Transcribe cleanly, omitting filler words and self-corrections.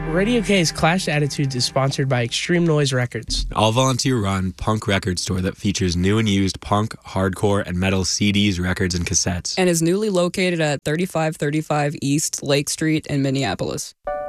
Radio K's Clash Attitudes is sponsored by Extreme Noise Records. An all-volunteer-run punk record store that features new and used punk, hardcore, and metal CDs, records, and cassettes. And is newly located at 3535 East Lake Street in Minneapolis.